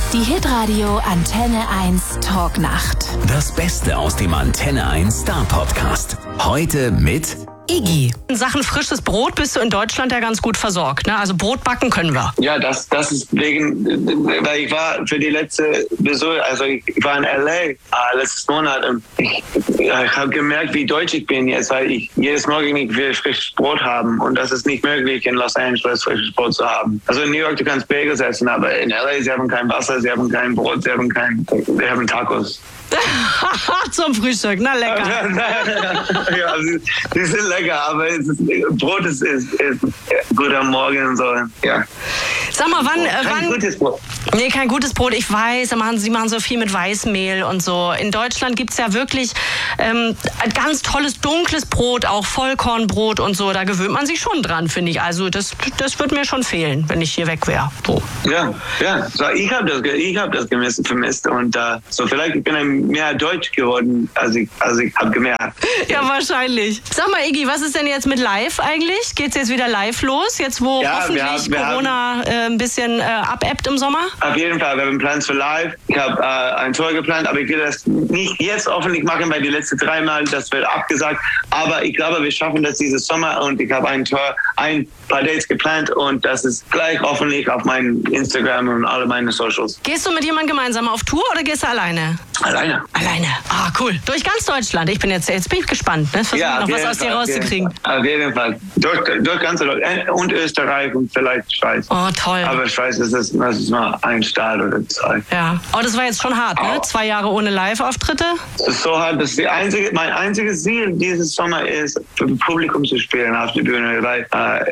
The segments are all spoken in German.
Die Hitradio Antenne 1 Talknacht. Das Beste aus dem Antenne 1 Star Podcast. Heute mit Iggy. In Sachen frisches Brot bist du in Deutschland ja ganz gut versorgt, ne? Also Brot backen können wir. Ja, das ist wegen, weil ich war für die letzte Besuch, also ich war in L.A. Letztes Monat und ich habe gemerkt, wie deutsch ich bin jetzt, weil ich jedes Morgen ich will frisches Brot haben und das ist nicht möglich in Los Angeles frisches Brot zu haben. Also in New York du kannst Bagels essen, aber in L.A. sie haben kein Wasser, sie haben kein Brot, sie haben Tacos. Zum Frühstück, na lecker. Ja, die sind lecker, aber Brot ist gut am Morgen und so. Ja. Sag mal, Kein gutes Brot. Nee, kein gutes Brot. Ich weiß, sie machen so viel mit Weißmehl und so. In Deutschland gibt's ja wirklich ein ganz tolles dunkles Brot, auch Vollkornbrot und so. Da gewöhnt man sich schon dran, finde ich. Also das wird mir schon fehlen, wenn ich hier weg wäre. So. Ja. So, ich habe das vermisst und so vielleicht ich bin mehr deutsch geworden, als ich habe gemerkt. Ja, wahrscheinlich. Sag mal, Iggy, was ist denn jetzt mit live eigentlich? Geht's jetzt wieder live los? Jetzt, wo hoffentlich Corona ein bisschen abebbt im Sommer? Auf jeden Fall, wir haben Plans für live. Ich habe ein Tour geplant, aber ich will das nicht jetzt öffentlich machen, weil die letzten 3 Mal, das wird abgesagt. Aber ich glaube, wir schaffen das dieses Sommer und ich habe ein paar Dates geplant und das ist gleich öffentlich auf meinem Instagram und alle meine Socials. Gehst du mit jemandem gemeinsam auf Tour oder gehst du alleine? Alleine. Ah, cool. Durch ganz Deutschland. Jetzt bin ich gespannt. Ne? Versuche noch was aus dir rauszukriegen. Auf jeden Fall. Durch ganz Deutschland und Österreich und vielleicht Schweiz. Oh, toll. Aber Schweiz das ist nur ein Staat oder 2. Ja. Oh, das war jetzt schon hart, ne? 2 Jahre ohne Live-Auftritte. Das ist so hart. Das ist mein einziges Ziel dieses Sommer ist, für das Publikum zu spielen auf der Bühne, weil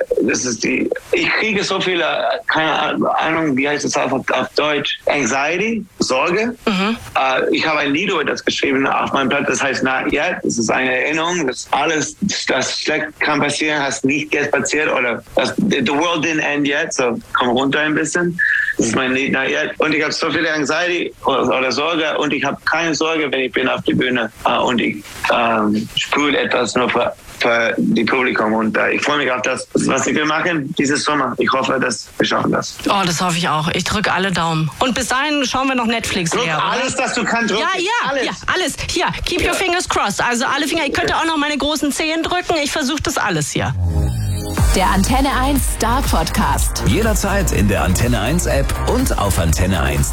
ich kriege so viele, keine Ahnung, wie heißt das auf Deutsch, Anxiety, Sorge. Mhm. Ich habe ein Lied über das geschrieben auf meinem Blatt, das heißt Not Yet. Das ist eine Erinnerung, dass alles, das schlecht kann passieren, hast nicht jetzt passiert oder the world didn't end yet, so komm runter ein bisschen. Das ist mein Lied Not Yet. Und ich habe so viele Anxiety oder Sorge und ich habe keine Sorge, wenn ich bin auf der Bühne und ich spüre etwas nur für die Publikum und ich freue mich auf das, was ich will machen dieses Sommer. Ich hoffe, dass wir schaffen das. Oh, das hoffe ich auch. Ich drücke alle Daumen. Und bis dahin schauen wir noch Netflix leer. Alles, was du kannst drücken. Ja, alles. Hier, keep your fingers crossed. Also alle Finger. Ich könnte auch noch meine großen Zehen drücken. Ich versuche das alles hier. Der Antenne 1 Star Podcast. jederzeit in der Antenne 1 App und auf antenne1.de.